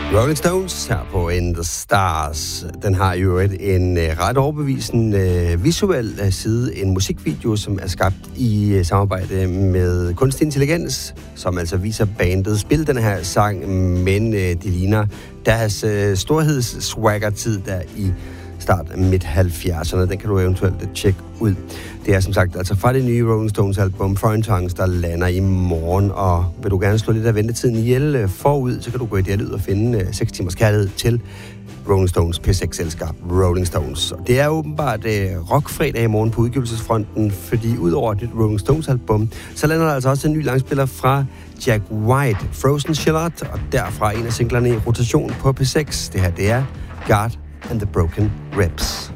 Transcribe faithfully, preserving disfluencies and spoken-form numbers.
Rolling Stones her på In The Stars. Den har jo et, en ret overbevisende uh, visuel uh, side, en musikvideo, som er skabt i uh, samarbejde med kunstig intelligens, som altså viser bandet spille den her sang, men uh, de ligner deres uh, storheds-swagger-tid der i start af midt halvfjerdserne. Den kan du eventuelt tjekke ud. Det er som sagt altså fra det nye Rolling Stones album Foreign Tongues, der lander i morgen, og vil du gerne slå lidt af ventetiden ihjel forud, så kan du gå i det ud og finde seks timers kærlighed til Rolling Stones. P seks elsker Rolling Stones. Og det er åbenbart uh, rockfredag i morgen på udgivelsesfronten, fordi udover det Rolling Stones album, så lander der altså også en ny langspiller fra Jack White, Frozen Shillard, og derfra en af singlerne i rotation på P seks. Det her, det er God and the Broken Ribs.